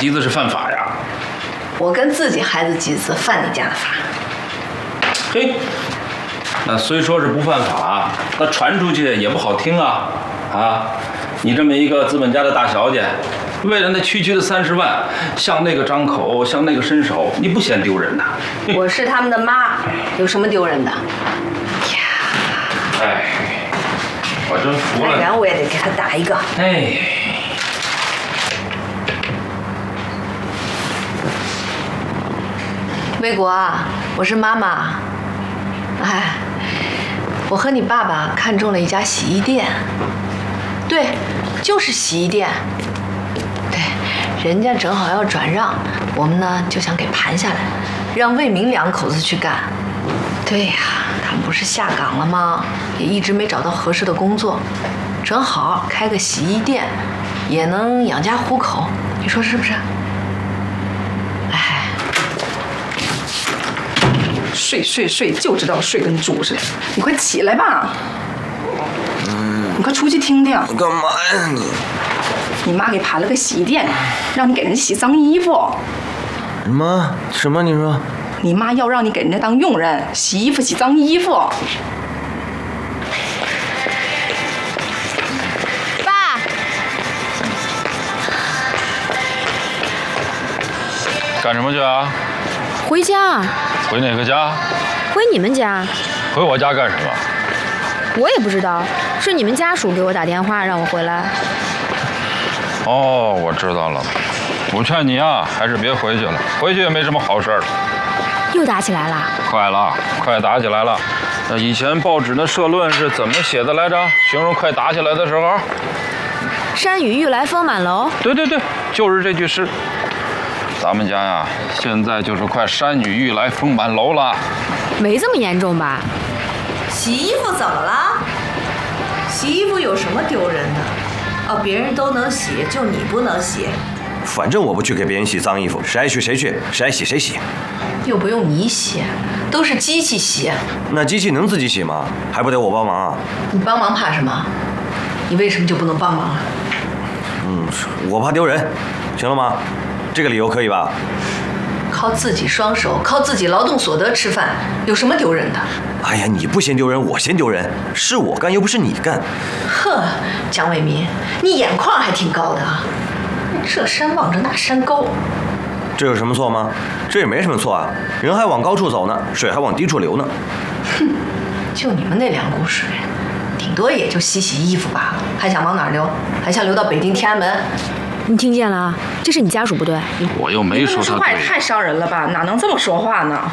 集资是犯法呀。 我跟自己孩子集资，犯你家的法。 嘿，那虽说是不犯法，那传出去也不好听啊！啊，你这么一个资本家的大小姐，为了那区区的30万，向那个张口，向那个伸手，你不嫌丢人呐？ 我是他们的妈，有什么丢人的？呀， 哎，我真服了。 不然我也得给他打一个。 哎。 魏国啊，我是妈妈。哎，我和你爸爸看中了一家洗衣店。对，就是洗衣店。对，人家正好要转让，我们呢就想给盘下来，让魏明2口子去干。对呀，他们不是下岗了吗？也一直没找到合适的工作，正好开个洗衣店，也能养家糊口。你说是不是？哎， 睡，就知道睡跟猪似的。你快起来吧。你快出去听听。 干嘛呀你？ 你妈给盘了个洗衣店，让你给人洗脏衣服。 什么？你说？ 你妈要让你给人家当佣人，洗衣服、洗脏衣服。 爸， 干什么去啊？ 回家。 回哪个家？ 回你们家。 回我家干什么？ 我也不知道，是你们家属给我打电话让我回来。 哦，我知道了。我劝你啊，还是别回去了，回去也没什么好事儿。 又打起来了？ 快打起来了。那以前报纸的社论是怎么写的来着？形容快打起来的时候？ 山雨欲来风满楼。 对，就是这句诗。咱们家呀，现在就是快山雨欲来风满楼了。 没这么严重吧？ 洗衣服怎么了？洗衣服有什么丢人的？哦，别人都能洗，就你不能洗。 反正我不去给别人洗脏衣服，谁爱去谁去，谁爱洗谁洗。 又不用你洗，都是机器洗。 那机器能自己洗吗？还不得我帮忙啊？ 你帮忙怕什么？你为什么就不能帮忙啊？ 我怕丢人，行了吗？这个理由可以吧？ 靠自己双手，靠自己劳动所得吃饭，有什么丢人的？ 哎呀，你不嫌丢人，我嫌丢人。是我干，又不是你干。 呵，蒋伟民，你眼眶还挺高的啊！这山望着那山高， 这有什么错吗？这也没什么错啊，人还往高处走呢，水还往低处流呢。 哼，就你们那2股水，顶多也就洗洗衣服罢了，还想往哪儿流？还想流到北京、天安门？ 你听见了？这是你家属不对。 我又没说他对。 说话也太伤人了吧？哪能这么说话呢？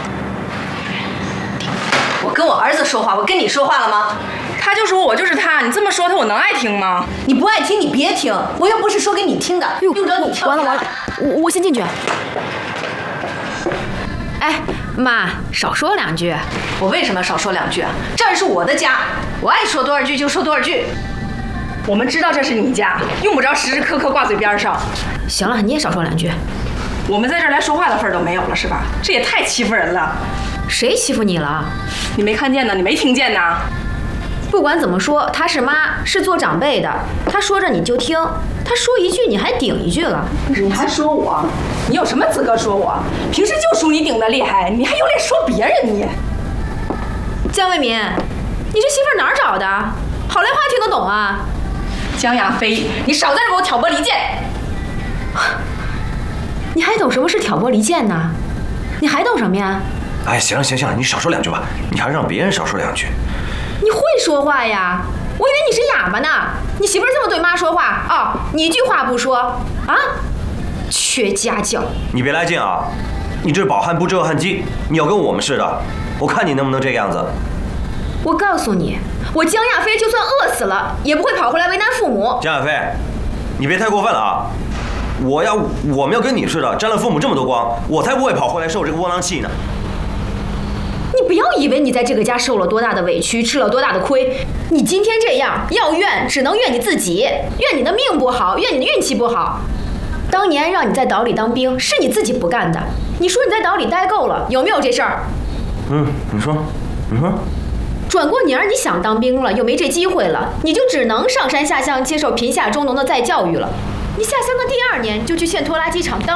我跟我儿子说话，我跟你说话了吗？ 他就说我就是他，你这么说他，我能爱听吗？ 你不爱听，你别听，我又不是说给你听的，用着你跳。 完了，我先进去。哎，妈，少说2句。 我为什么要少说2句啊？这儿是我的家，我爱说多少句就说多少句。 我们知道这是你家，用不着时时刻刻挂嘴边上。 行了，你也少说2句。 我们在这儿连说话的份儿都没有了，是吧？这也太欺负人了。 谁欺负你了？ 你没看见呢？你没听见呢？ 不管怎么说，她是妈，是做长辈的，她说着你就听，她说一句你还顶一句了。 你还说我？你有什么资格说我？平时就属你顶得厉害，你还有脸说别人你？ 江为民，你这媳妇哪儿找的？好赖话听得懂啊？ 江亚飞，你少在这给我挑拨离间！ 你还懂什么是挑拨离间呢？你还懂什么呀？ 哎，行了，你少说2句吧，你还让别人少说2句。 你会说话呀？我以为你是哑巴呢。你媳妇这么对妈说话啊？你一句话不说啊？缺家教！ 你别来劲啊！你这是饱汉不知饿汉饥，你要跟我们似的，我看你能不能这个样子。 我告诉你，我江亚飞就算饿死了，也不会跑回来为难父母。 江亚飞，你别太过分了啊！我们要跟你似的，沾了父母这么多光，我才不会跑回来受这个窝囊气呢。 你不要以为你在这个家受了多大的委屈，吃了多大的亏，你今天这样要怨，只能怨你自己，怨你的命不好，怨你的运气不好。当年让你在岛里当兵，是你自己不干的。你说你在岛里待够了，有没有这事儿？ 你说。 转过年儿你想当兵了，又没这机会了，你就只能上山下乡接受贫下中农的再教育了。你下乡的第2年就去现拖拉机厂当。